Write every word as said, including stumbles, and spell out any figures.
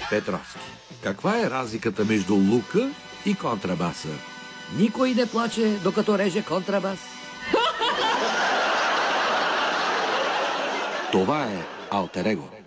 Петровски. Каква е разликата между лука и контрабаса? Никой не плаче, докато реже контрабас. Това е Алтер Его.